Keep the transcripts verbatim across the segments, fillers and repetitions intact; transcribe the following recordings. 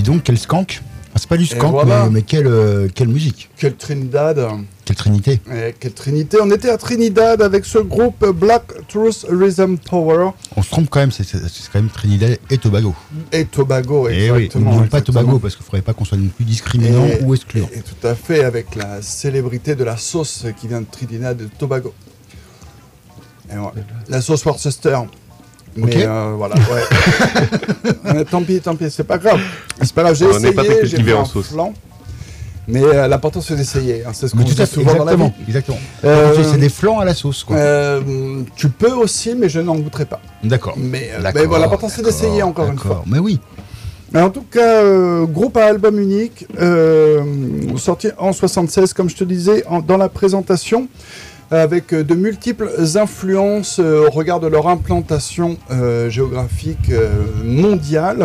dis donc, quel skank. Ah, c'est pas du skank, voilà. mais, mais quelle, euh, quelle musique. Quelle Trinidad. Quelle trinité. Et quelle trinité. On était à Trinidad avec ce groupe Black Truth Rhythm Power. On se trompe quand même, c'est, c'est, c'est quand même Trinidad et Tobago. Et Tobago, et exactement. Oui, non pas Tobago, parce qu'il ne faudrait pas qu'on soit non plus discriminant et, ou excluant. Et, et tout à fait, avec la célébrité de la sauce qui vient de Trinidad et de Tobago. Et voilà. La sauce Worcester. Mais okay. euh, voilà, ouais. Tant pis, tant pis, c'est pas grave. C'est pas grave, j'ai on essayé, pas j'ai fait un flan. Mais euh, l'important c'est d'essayer, hein. C'est ce qu'on dit souvent dans la vie. Exactement. Euh, c'est des flans à la sauce, quoi. Euh, tu peux aussi, mais je n'en goûterai pas. D'accord. Mais, euh, mais voilà, l'important c'est d'essayer encore une fois. Mais oui. Mais en tout cas, euh, groupe à album unique, euh, sorti en soixante-seize, comme je te disais, en, dans la présentation, avec de multiples influences euh, au regard de leur implantation euh, géographique euh, mondiale.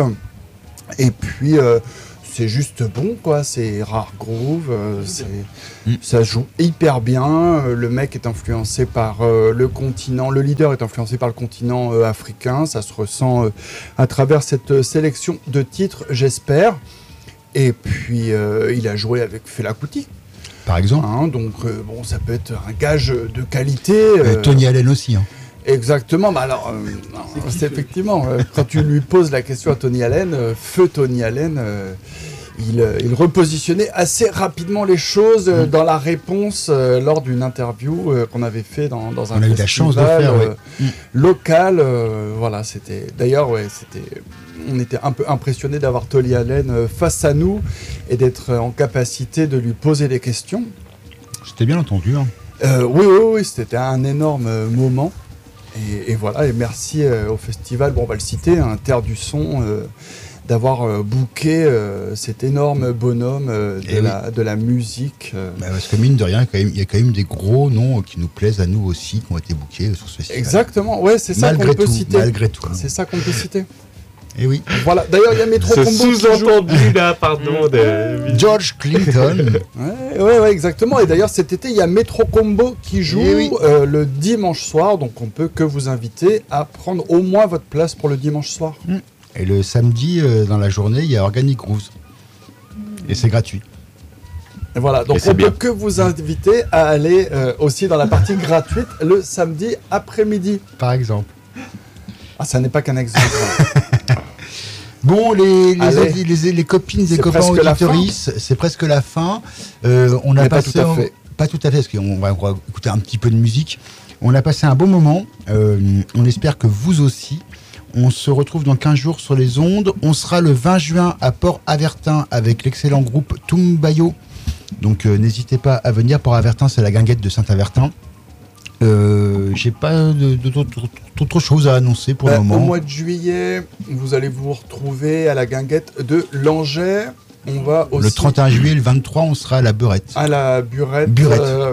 Et puis, euh, c'est juste bon, quoi. C'est rare groove, euh, c'est, mmh. ça joue hyper bien. Le mec est influencé par euh, le continent, le leader est influencé par le continent euh, africain. Ça se ressent euh, à travers cette sélection de titres, j'espère. Et puis, euh, il a joué avec Fela Kuti. Par exemple. Hein, donc, euh, bon, ça peut être un gage de qualité. Euh, euh, Tony Allen aussi. Hein. Exactement. Bah alors, euh, non, c'est, c'est effectivement, euh, quand tu lui poses la question à Tony Allen, euh, feu Tony Allen, euh, il, euh, il repositionnait assez rapidement les choses euh, mmh. dans la réponse euh, lors d'une interview euh, qu'on avait fait dans, dans un On festival a eu la chance de faire, euh, ouais. mmh. local. Euh, voilà, c'était. D'ailleurs, ouais, c'était. On était un peu impressionnés d'avoir Tony Allen euh, face à nous et d'être euh, en capacité de lui poser des questions. C'était bien entendu. Hein. Euh, oui, oui, oui, c'était un énorme euh, moment. Et, et voilà, et merci euh, au festival, bon, on va le citer, hein, Terre du Son, euh, d'avoir euh, booké euh, cet énorme bonhomme euh, de, la, oui. de la musique. Euh. Bah parce que mine de rien, il y a quand même des gros noms qui nous plaisent à nous aussi, qui ont été bookés sur ce festival. Exactement, ouais, c'est ça malgré qu'on peut tout, citer. Malgré tout. Hein. C'est ça qu'on peut citer. Et oui. Voilà. D'ailleurs, il y a Metro Ce Combo sous-entendu là, pardon. De... George Clinton. ouais, ouais, ouais, exactement. Et d'ailleurs, cet été, il y a Metro Combo qui joue oui. euh, le dimanche soir. Donc, on peut que vous inviter à prendre au moins votre place pour le dimanche soir. Et le samedi, euh, dans la journée, il y a Organic Grooves. Et c'est gratuit. Et voilà. Donc, on bien. peut que vous inviter à aller euh, aussi dans la partie gratuite le samedi après-midi. Par exemple. Ah, ça n'est pas qu'un exemple. Bon, les, les, les, les, les copines et copains auditoristes, c'est presque la fin. Euh, on a Mais passé, pas tout à fait. Pas tout à fait, parce qu'on va, on va écouter un petit peu de musique. On a passé un bon moment. Euh, on espère que vous aussi. On se retrouve dans quinze jours sur les ondes. On sera le vingt juin à Port-Avertin avec l'excellent groupe Tumbayo. Donc euh, n'hésitez pas à venir. Port-Avertin, c'est la guinguette de Saint-Avertin. Euh, j'ai pas d'autre chose à annoncer pour bah, le moment. Au mois de juillet, vous allez vous retrouver à la guinguette de Langeais. On va aussi... Le trente et un juillet, le vingt-trois, on sera à la Burette. À la Burette. Burette. Euh...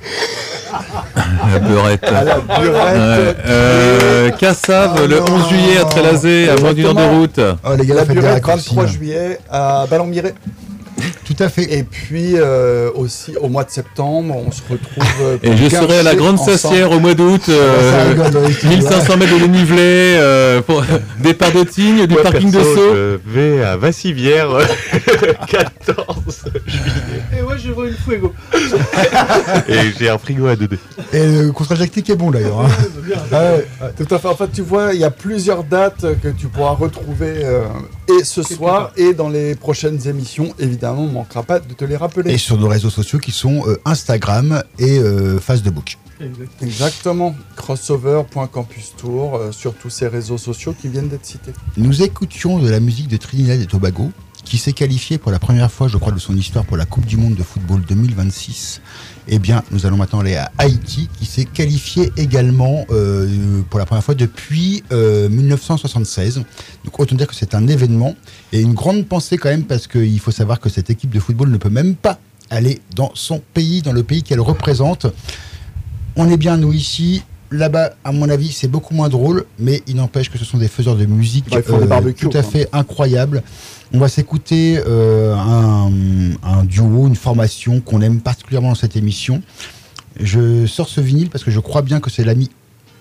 la Burette. À la Burette. Ouais. Euh, Cassave, oh le non. onze juillet à Trélazé, à moins d'une heure de route. Oh, les gars, la Burette, vingt-trois juillet à Ballon-Miré. Tout à fait. Et puis euh, aussi au mois de septembre, on se retrouve. Euh, et je serai à la Grande Sassière au mois d'août, euh, mille cinq cents mètres de dénivelé, euh, pour départ de Tignes, du ouais, parking perso, de Sceaux. Je vais à Vassivière, quatorze juillet. Et ouais, je vois une Fuego. Et j'ai un frigo à deux D. Et le contre-adjectif est bon d'ailleurs. Hein. Ah ouais, tout à fait. En fait, tu vois, il y a plusieurs dates que tu pourras retrouver euh, et ce soir et dans les prochaines émissions, évidemment. On ne manquera pas de te les rappeler. Et sur nos réseaux sociaux qui sont euh, Instagram et euh, Facebook. Exactement. crossover point campus tour euh, sur tous ces réseaux sociaux qui viennent d'être cités. Nous écoutions de la musique de Trinidad et Tobago qui s'est qualifié pour la première fois, je crois, de son histoire pour la Coupe du Monde de football deux mille vingt-six. Eh bien, nous allons maintenant aller à Haïti qui s'est qualifié également euh, pour la première fois depuis euh, dix-neuf cent soixante-seize. Donc, autant dire que c'est un événement et une grande pensée quand même parce qu'il faut savoir que cette équipe de football ne peut même pas aller dans son pays, dans le pays qu'elle représente. On est bien, nous, ici. Là-bas, à mon avis, c'est beaucoup moins drôle, mais il n'empêche que ce sont des faiseurs de musique bah, euh, tout à fait incroyables. On va s'écouter euh, un, un duo, une formation qu'on aime particulièrement dans cette émission. Je sors ce vinyle parce que je crois bien que c'est l'ami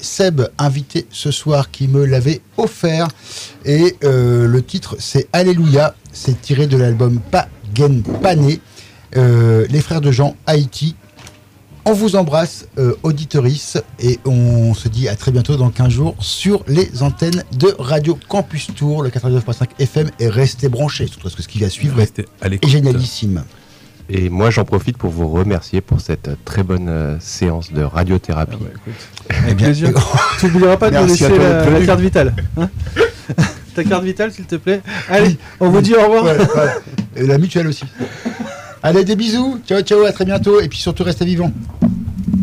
Seb, invité ce soir, qui me l'avait offert. Et euh, le titre, c'est Alléluia. C'est tiré de l'album Pagen Pané, euh, les frères de Jean, Haïti. On vous embrasse, euh, auditeurice, et on se dit à très bientôt dans quinze jours sur les antennes de Radio Campus Tour, le quatre-vingt-neuf virgule cinq F M, et restez branchés, surtout parce que ce qui va suivre Restez à est l'écoute. génialissime. Et moi, j'en profite pour vous remercier pour cette très bonne euh, séance de radiothérapie. Ah bah, écoute. Avec plaisir. Tu n'oublieras pas de nous Merci laisser à toi, la, le la plus. carte vitale. Hein ta carte vitale, s'il te plaît. Allez, on vous dit au revoir. Ouais, ouais. Et la mutuelle aussi. Allez, des bisous, ciao ciao, à très bientôt, et puis surtout restez vivants.